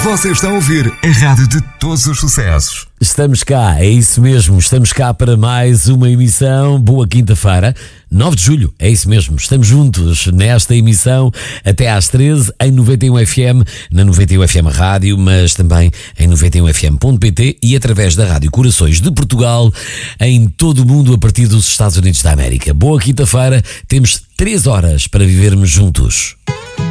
Você está a ouvir a rádio de todos os sucessos. Estamos cá, é isso mesmo, estamos cá para mais uma emissão. Boa quinta-feira, 9 de julho, é isso mesmo. Estamos juntos nesta emissão até às 13 em 91 FM, na 91 FM Rádio, mas também em 91fm.pt e através da Rádio Corações de Portugal em todo o mundo a partir dos Estados Unidos da América. Boa quinta-feira, temos 3 horas para vivermos juntos.